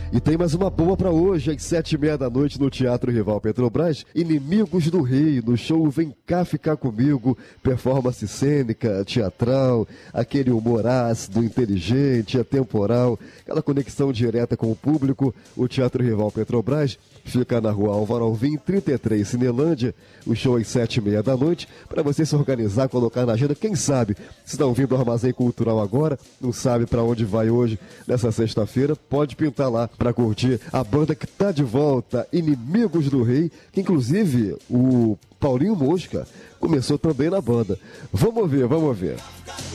E tem mais uma boa para hoje, às 7h30 da noite, no Teatro Rival Petrobras, Inimigos do Rei, no show Vem Cá Ficar Comigo, performance cênica, teatral, aquele humor ácido, inteligente, atemporal, aquela conexão direta com o público. O Teatro Rival Petrobras fica na Rua Álvaro Alvim, 33, Cinelândia. O show às 7h30 da noite, para você se organizar, colocar na agenda. Quem sabe, se está ouvindo o Armazém Cultural agora, não sabe para onde vai hoje, nessa sexta-feira, pode pintar lá para curtir a banda que está de volta, Inimigos do Rei, que inclusive o Paulinho Mosca começou também na banda. Vamos ver, vamos ver.